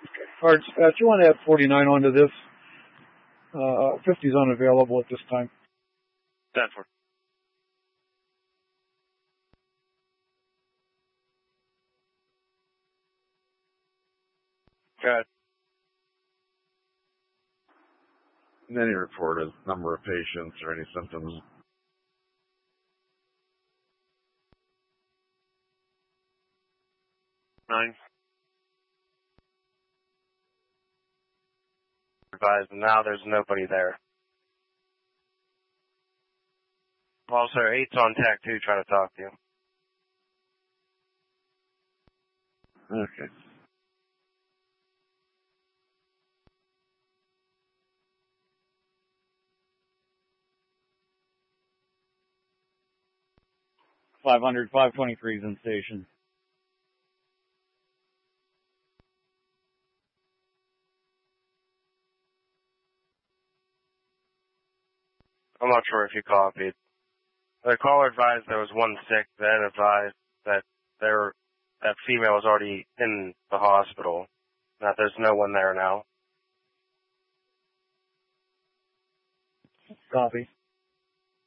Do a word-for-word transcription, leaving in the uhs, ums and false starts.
All right, Pat, you want to add forty-nine onto this? Uh, fifty is unavailable at this time. Stanford. Good. Any reported number of patients or any symptoms? Nine. Advised, now there's nobody there. Also, eight's on tack two, trying to talk to you. Okay. five hundred, five twenty-three is in station. I'm not sure if you copied. The caller advised there was one sick, then advised that there, that female was already in the hospital, that there's no one there now. Copy.